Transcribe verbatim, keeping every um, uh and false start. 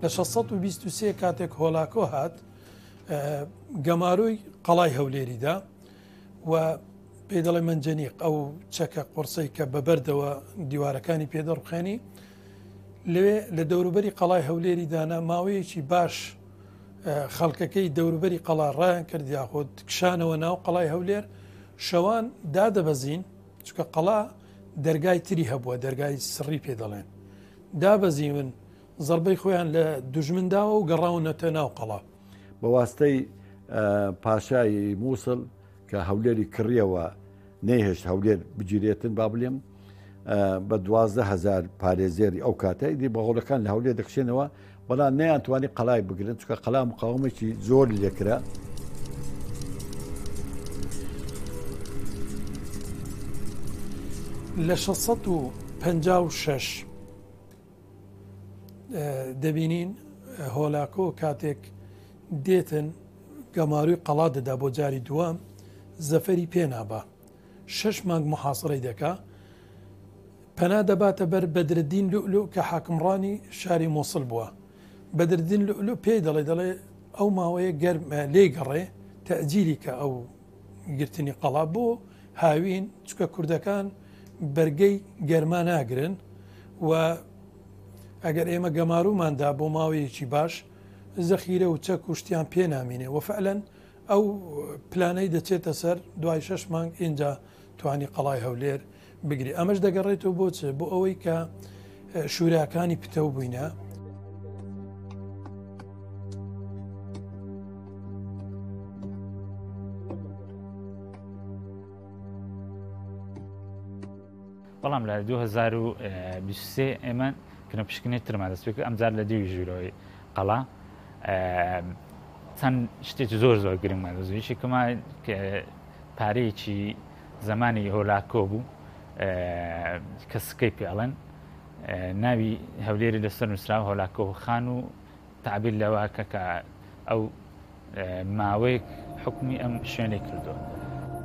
لە شەشسەد و بیست و سێ کاتێک هۆلاکۆ هات گەماروی قەڵای هەولێریدا و پێ دەڵێ منجەنیق ئەو چەکە قورسەی کە بەبەردەوە دیوارەکانی پێدەڕخێنی لەوێ لە دەوروبەری قەڵای هەولێریدانا ماوەیەکی باش خەڵکەکەی دەوروبەری قەڵا ڕایان کرد یاخۆت کشانەوە ناو قەڵای هەولێر شەوان دادەبەزین چکە قەڵا دەرگای تری هەبووە دەرگای سڕی پێ دەڵێن دابەزیون زەربەی خۆیان لە دوژمنداوە و گەڕاونەتە ناو قەڵا بە واستەی پاشای مووسڵ کە هەولێری کڕیەوە نەیهێشت هەولێر بگیرێتن با بڵێم بە دوازدە هەزار پارێزێری ئەو کاتای دی بەغۆڵەکان لە هەولێر دەخشێنەوە بەڵام نەیانتوانی قەڵای بگرن چکە قەڵا مقاومێکی زۆر لێکرا لە شەشسەد و پەنجا و شەش دەبینین هۆلاکۆ کاتێک دێتن گەماروی قەڵا دەدا بۆ جاری دووەم زەفەری پێنابە شەش مانگ محاسڕەی دەکا پەنا دەباتە بەر بەدرەدین لولو کە حاکمڕانی شاری مۆسڵ بووە بەدرەدین لولو پێی دەڵێ دەڵێ ئەو ماوەیە گەرم لێ گەڕێ تەجیلی کە ئەو گرتنی قەڵا بۆ هاوین چکە کوردەکان بەرگەی گەرما ناگرن و ئەگەر ئێمە گەماروماندا بۆ ماوەیەکی باش زەخیرە و چەک و شتیان پێ نامینێ و فعلەن ئەو پلانەی دەچێتە سەر دوای شەش مانگ ئینجا توانی قەڵای هەولێر بگری ئەمەش دەگەڕێتەوە بۆ چ بۆ ئەوەی کە شوراکانی پتە بووینە بەڵام لە دوو هەزار و بیست و سێ ئێمە کەنە پشکنێت ترما دەست پێ ئەمجار لە دیوی ژوورەوەی قەڵا چەند شتێکی زۆر زۆر گرنگمان دەزویشی کەما پارەیەکی زمانی هۆلاکۆ بوو کە سکەی پێڵەن ناوی هەولێری لەسەر نووسراوە هۆلاکۆ خان و تعبیر لەوە کە ئەو ماوەیەک حکومی ئەم شوێنەی کردووە